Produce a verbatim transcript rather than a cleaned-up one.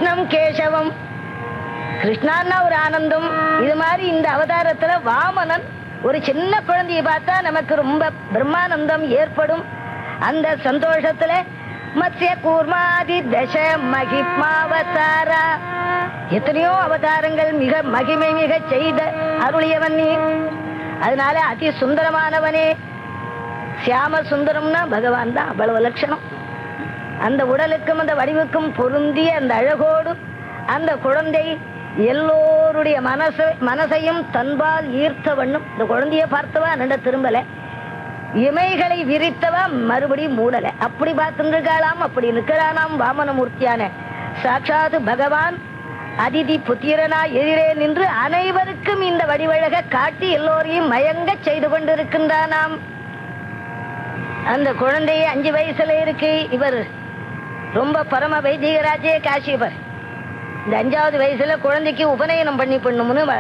கிருஷ்ணம் கேசவம். கிருஷ்ணான்னா ஒரு ஆனந்தம். இது மாதிரி இந்த அவதாரத்துல வாமனன் ஒரு சின்ன குழந்தையை பார்த்தா நமக்கு ரொம்ப பிரம்மானந்தம் ஏற்படும். அந்த சந்தோஷத்துல மத்ய கூர்மாதி தச மகிமாவதாரா, எத்தனையோ அவதாரங்கள் மிக மகிமை மிக செய்த அருளியவன் நீ. அதனால அதி சுந்தரமானவனே. சியாம சுந்தரம்னா பகவான் தான், அவ்வளவு லட்சணம். அந்த உடலுக்கும் அந்த வடிவுக்கும் பொருந்திய அந்த அழகோடு அந்த குழந்தை எல்லோருடைய மனசு மனசையும் தன்பால் ஈர்த்தவண்ணும். இந்த குழந்தைய பார்த்தவா நண்ட திரும்பல, இமைகளை விரித்தவா மறுபடியும் மூடல. அப்படி பார்த்துருக்காளாம். அப்படி நிற்கிறானாம் வாமனமூர்த்தியான சாட்சாத் பகவான் அதிதி புத்திரனா எதிரே நின்று அனைவருக்கும் இந்த வடிவழக காட்டி எல்லோரையும் மயங்க செய்து கொண்டிருக்கின்றானாம். அந்த குழந்தைய அஞ்சு வயசுல இருக்கு. இவர் ரொம்ப பரம வைதிகராஜே காசியவர். இந்த அஞ்சாவது வயசுல குழந்தைக்கு உபநயனம் பண்ணி பண்ணும்னு